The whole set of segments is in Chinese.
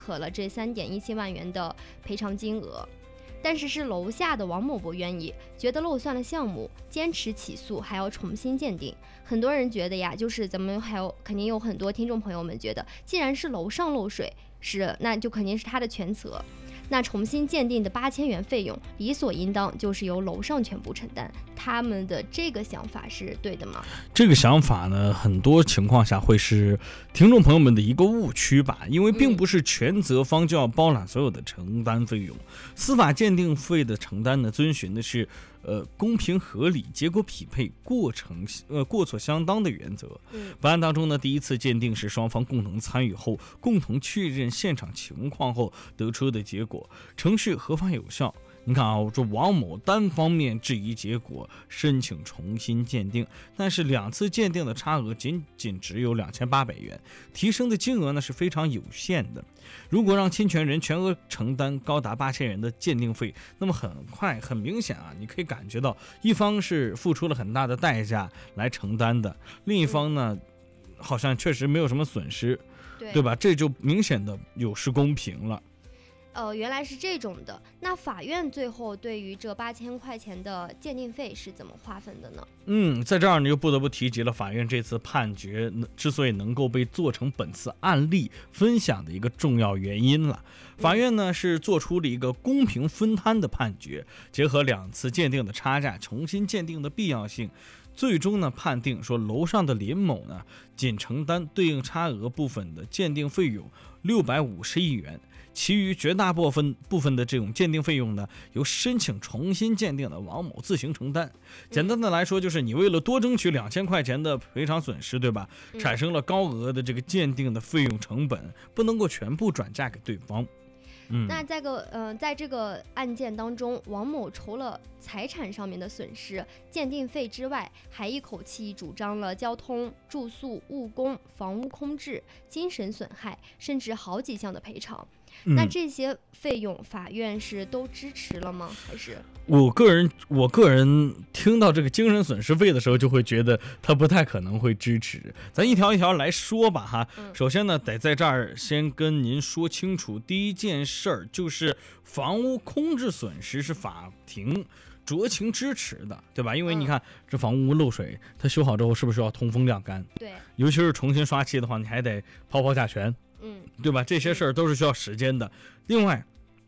可了这3.17万元的赔偿金额。但是楼下的王某不愿意，觉得漏算了项目，坚持起诉，还要重新鉴定。很多人觉得呀，就是咱们肯定有很多听众朋友们觉得，既然是楼上漏水，那就肯定是他的全责。那重新鉴定的8000元费用，理所应当就是由楼上全部承担。他们的这个想法是对的吗？ 这个想法呢，很多情况下会是听众朋友们的一个误区吧，因为并不是全责方就要包揽所有的承担费用。司法鉴定费的承担呢，遵循的是公平合理、结果匹配、过错相当的原则。本案当中呢，第一次鉴定是双方共同参与后，共同确认现场情况后得出的结果，程序合法有效。你看啊，我说王某单方面质疑结果，申请重新鉴定，但是2次鉴定的差额仅只有2800元，提升的金额呢是非常有限的。如果让侵权人全额承担高达8000元的鉴定费，那么很明显啊，你可以感觉到一方是付出了很大的代价来承担的，另一方呢，好像确实没有什么损失，对吧？这就明显的有失公平了。 原来是这种的。那法院最后对于这8000块钱的鉴定费是怎么划分的呢？ 在这儿你就不得不提及了法院这次判决之所以能够被做成本次案例分享的一个重要原因了。法院呢是做出了一个公平分摊的判决，结合2次鉴定的差价，重新鉴定的必要性，最终呢判定说楼上的林某呢仅承担对应差额部分的鉴定费用650亿元。其余绝大部分的这种鉴定费用呢，由申请重新鉴定的王某自行承担。简单的来说，就是你为了多争取2000块钱的赔偿损失，对吧？产生了高额的这个鉴定的费用成本，不能够全部转嫁给对方。 那在这个案件当中，王某除了财产上面的损失、鉴定费之外，还一口气主张了交通、住宿、误工、房屋空置、精神损害，甚至好几项的赔偿。那这些费用法院是都支持了吗？还是我个人听到这个精神损失费的时候，就会觉得他不太可能会支持。咱一条一条来说吧哈。首先呢，得在这儿先跟您说清楚，第一件事儿就是房屋空置损失是法庭酌情支持的，对吧？因为你看这房屋漏水，它修好之后是不是要通风晾干？ 对， 尤其是重新刷漆的话，你还得泡甲醛。对吧？这些事儿都是需要时间的。另外，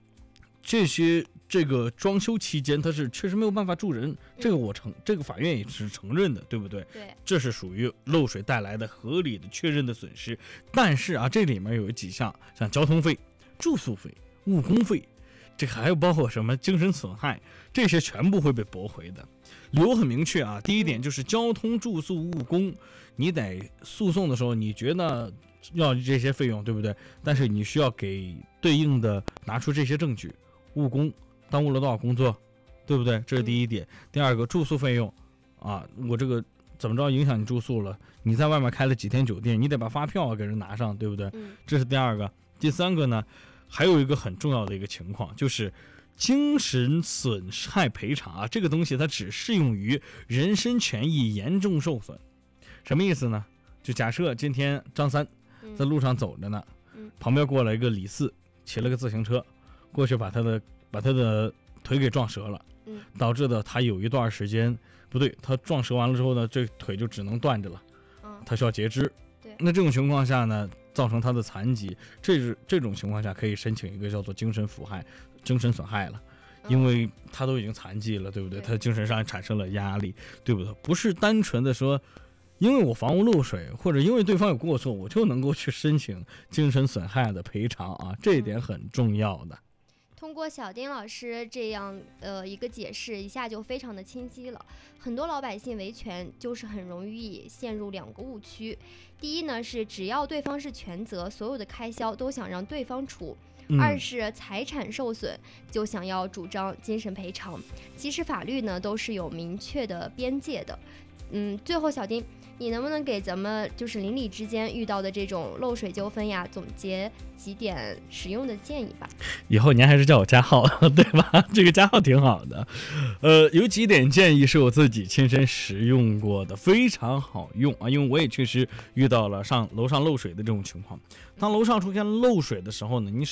这个装修期间，它是确实没有办法住人，这个法院也是承认的，对不对？ 对， 这是属于漏水带来的合理的确认的损失。但是啊，这里面有几项，像交通费、住宿费、误工费，这还有包括什么精神损害，这些全部会被驳回的。理由很明确啊，第一点就是交通、住宿、误工，你得诉讼的时候，你觉得要这些费用，对不对？但是你需要给对应的拿出这些证据，误工耽误了多少工作，对不对？这是第一点。第二个，住宿费用啊，我这个怎么着影响你住宿了？你在外面开了几天酒店，你得把发票给人拿上，对不对？这是第二个。第三个呢，还有一个很重要的一个情况，就是精神损害赔偿啊，这个东西它只适用于人身权益严重受损。什么意思呢？就假设今天张三在路上走着呢，旁边过来一个李四，骑了个自行车过去，把他的腿给撞折了，导致的他有一段时间不对，他撞折完了之后呢，这腿就只能断着了，他需要截肢。那这种情况下呢，造成他的残疾，这种情况下可以申请一个叫做精神损害了，因为他都已经残疾了，对不对？他精神上产生了压力，对不对？不是单纯的说因为我房屋漏水，或者因为对方有过错，我就能够去申请精神损害的赔偿啊，这一点很重要的。 通过小丁老师这样一个解释，一下就非常的清晰了。很多老百姓维权就是很容易陷入2个误区。第一呢是只要对方是全责，所有的开销都想让对方出。二是财产受损就想要主张精神赔偿。其实法律呢都是有明确的边界的。最后小丁， 你能不能给咱们就是邻里之间遇到的这种漏水纠纷呀，总结几点实用的建议吧？ 以后您还是叫我加号，对吧？这个加号挺好的。有几点建议是我自己亲身实用过的，非常好用啊，因为我也确实遇到了楼上漏水的这种情况。当楼上出现漏水的时候呢，你